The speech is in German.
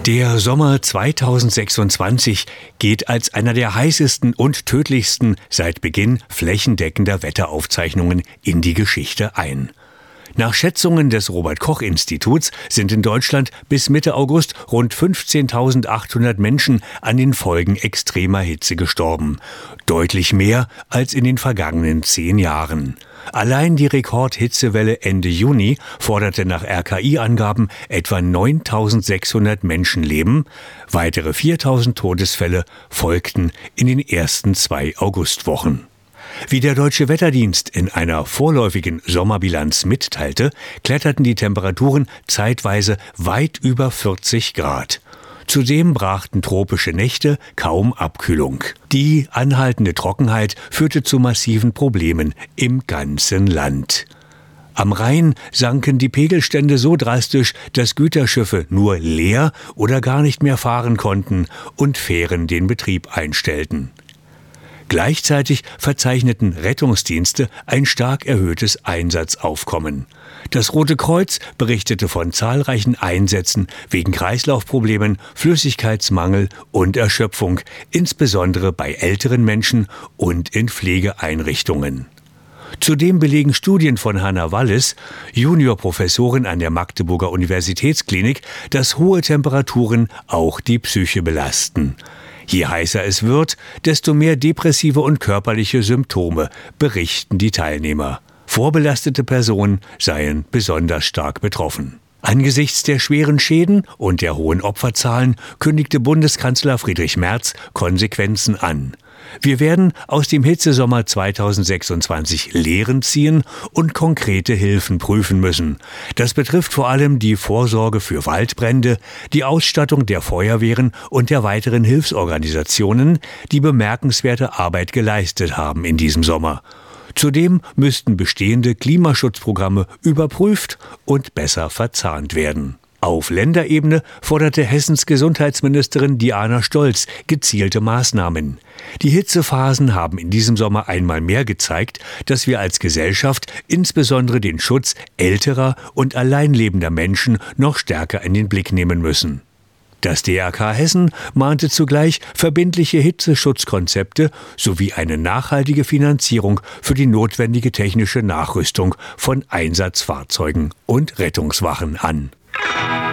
Der Sommer 2026 geht als einer der heißesten und tödlichsten seit Beginn flächendeckender Wetteraufzeichnungen in die Geschichte ein. Nach Schätzungen des Robert-Koch-Instituts sind in Deutschland bis Mitte August rund 15.800 Menschen an den Folgen extremer Hitze gestorben. Deutlich mehr als in den vergangenen 10 Jahren. Allein die Rekordhitzewelle Ende Juni forderte nach RKI-Angaben etwa 9.600 Menschenleben. Weitere 4.000 Todesfälle folgten in den ersten 2 Augustwochen. Wie der Deutsche Wetterdienst in einer vorläufigen Sommerbilanz mitteilte, kletterten die Temperaturen zeitweise weit über 40 Grad. Zudem brachten tropische Nächte kaum Abkühlung. Die anhaltende Trockenheit führte zu massiven Problemen im ganzen Land. Am Rhein sanken die Pegelstände so drastisch, dass Güterschiffe nur leer oder gar nicht mehr fahren konnten und Fähren den Betrieb einstellten. Gleichzeitig verzeichneten Rettungsdienste ein stark erhöhtes Einsatzaufkommen. Das Rote Kreuz berichtete von zahlreichen Einsätzen wegen Kreislaufproblemen, Flüssigkeitsmangel und Erschöpfung, insbesondere bei älteren Menschen und in Pflegeeinrichtungen. Zudem belegen Studien von Hanna Wallis, Juniorprofessorin an der Magdeburger Universitätsklinik, dass hohe Temperaturen auch die Psyche belasten. Je heißer es wird, desto mehr depressive und körperliche Symptome berichten die Teilnehmer. Vorbelastete Personen seien besonders stark betroffen. Angesichts der schweren Schäden und der hohen Opferzahlen kündigte Bundeskanzler Friedrich Merz Konsequenzen an. Wir werden aus dem Hitzesommer 2026 Lehren ziehen und konkrete Hilfen prüfen müssen. Das betrifft vor allem die Vorsorge für Waldbrände, die Ausstattung der Feuerwehren und der weiteren Hilfsorganisationen, die bemerkenswerte Arbeit geleistet haben in diesem Sommer. Zudem müssten bestehende Klimaschutzprogramme überprüft und besser verzahnt werden. Auf Länderebene forderte Hessens Gesundheitsministerin Diana Stolz gezielte Maßnahmen. Die Hitzephasen haben in diesem Sommer einmal mehr gezeigt, dass wir als Gesellschaft insbesondere den Schutz älterer und alleinlebender Menschen noch stärker in den Blick nehmen müssen. Das DRK Hessen mahnte zugleich verbindliche Hitzeschutzkonzepte sowie eine nachhaltige Finanzierung für die notwendige technische Nachrüstung von Einsatzfahrzeugen und Rettungswachen an.